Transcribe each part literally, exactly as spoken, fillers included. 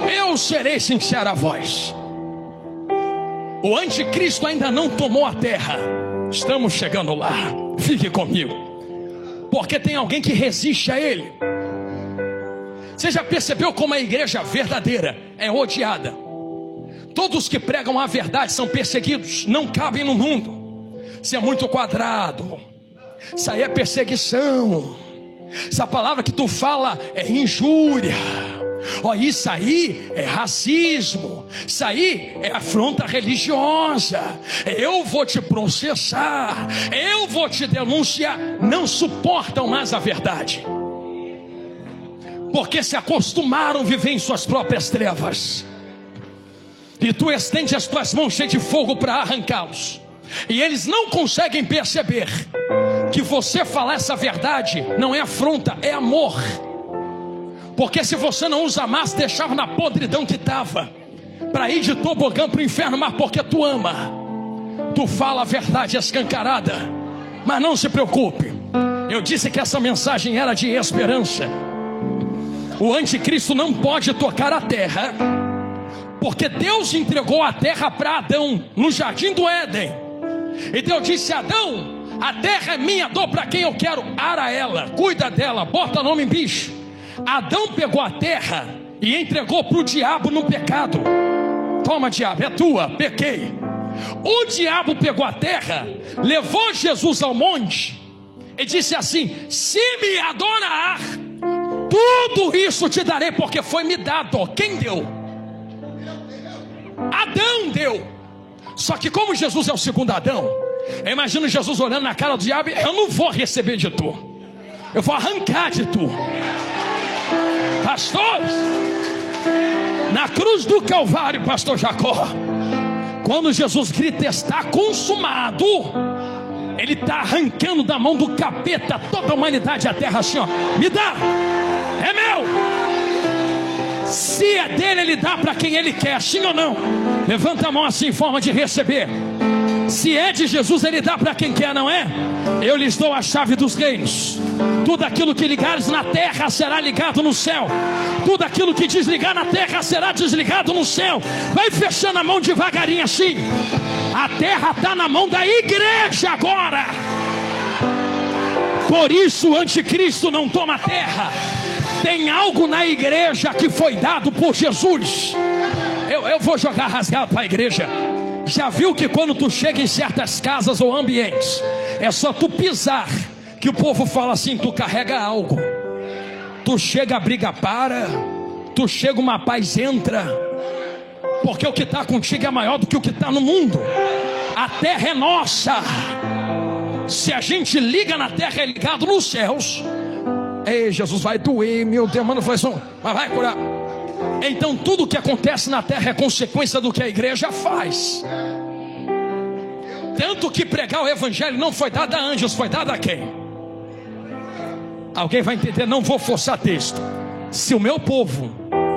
Eu serei sincero a vós. O anticristo ainda não tomou a terra. Estamos chegando lá. Fique comigo. Porque tem alguém que resiste a ele. Você já percebeu como a igreja verdadeira é odiada? Todos que pregam a verdade são perseguidos. Não cabem no mundo. Isso é muito quadrado. Isso aí é perseguição. Essa palavra que tu fala é injúria. Ó, isso aí é racismo. Isso aí é afronta religiosa. Eu vou te processar. Eu vou te denunciar. Não suportam mais a verdade, porque se acostumaram a viver em suas próprias trevas. E tu estende as tuas mãos cheias de fogo para arrancá-los. E eles não conseguem perceber que você falar essa verdade não é afronta, é amor. Porque se você não usa mais, deixava na podridão que estava, para ir de tobogã para o inferno, mas porque tu ama, tu fala a verdade escancarada. Mas não se preocupe, eu disse que essa mensagem era de esperança. O anticristo não pode tocar a terra, porque Deus entregou a terra para Adão no jardim do Éden. E Deus disse: Adão, a terra é minha, dou para quem eu quero, ara ela, cuida dela, bota nome em bicho. Adão pegou a terra e entregou para o diabo no pecado. Toma, diabo, é tua, pequei. O diabo pegou a terra, levou Jesus ao monte e disse assim: se me adorar, tudo isso te darei, porque foi me dado. Quem deu? Adão deu. Só que como Jesus é o segundo Adão, eu imagino Jesus olhando na cara do diabo: eu não vou receber de tu, eu vou arrancar de tu. Pastores, na cruz do Calvário, pastor Jacó, quando Jesus grita está consumado, ele está arrancando da mão do capeta toda a humanidade, a terra assim, ó, me dá, é meu. Se é dele, ele dá para quem ele quer, sim ou não? Levanta a mão assim em forma de receber. Se é de Jesus, ele dá para quem quer, não é? Eu lhes dou a chave dos reinos. Tudo aquilo que ligares na terra será ligado no céu. Tudo aquilo que desligar na terra será desligado no céu. Vai fechando a mão devagarinho assim. A terra está na mão da igreja agora. Por isso o anticristo não toma a terra. Tem algo na igreja que foi dado por Jesus. Eu, eu vou jogar rasgado para a igreja. Já viu que quando tu chega em certas casas ou ambientes, é só tu pisar que o povo fala assim: tu carrega algo. Tu chega, a briga para. Tu chega, uma paz entra. Porque o que está contigo é maior do que o que está no mundo. A terra é nossa. Se a gente liga na terra, é ligado nos céus. Ei, Jesus, vai doer, meu Deus, mano, foi só, mas vai curar. Então tudo que acontece na terra é consequência do que a igreja faz. Tanto que pregar o evangelho não foi dado a anjos, foi dado a quem? Alguém vai entender, não vou forçar texto. Se o meu povo,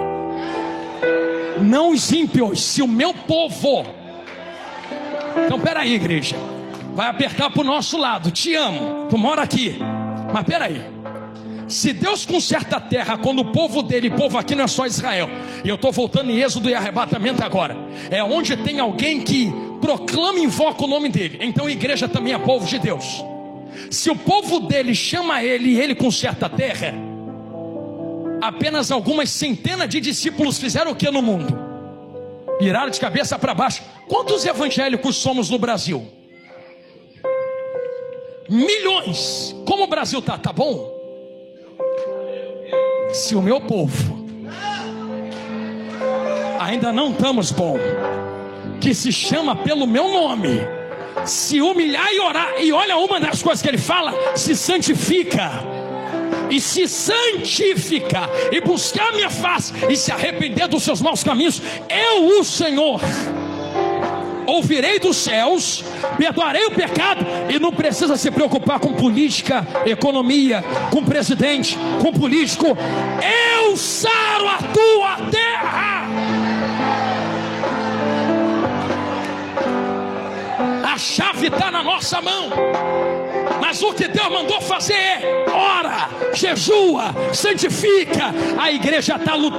não os ímpios, se o meu povo. Então peraí, igreja, vai apertar para o nosso lado. Te amo, tu mora aqui, mas peraí. Se Deus conserta a terra quando o povo dele, o povo aqui não é só Israel, e eu estou voltando em Êxodo e arrebatamento agora, é onde tem alguém que proclama e invoca o nome dele. Então a igreja também é povo de Deus. Se o povo dele chama ele e ele conserta a terra, apenas algumas centenas de discípulos fizeram o que no mundo? Viraram de cabeça para baixo. Quantos evangélicos somos no Brasil? Milhões. Como o Brasil está? Tá bom? Se o meu povo ainda não estamos bom, que se chama pelo meu nome, se humilhar e orar, e olha uma das coisas que ele fala: se santifica, e se santificar, e buscar a minha face, e se arrepender dos seus maus caminhos, eu, o Senhor, ouvirei dos céus, perdoarei o pecado. E não precisa se preocupar com política, economia, com presidente, com político. Eu saro a tua terra. A chave está na nossa mão. Mas o que Deus mandou fazer é: ora, jejua, santifica. A igreja está lutando.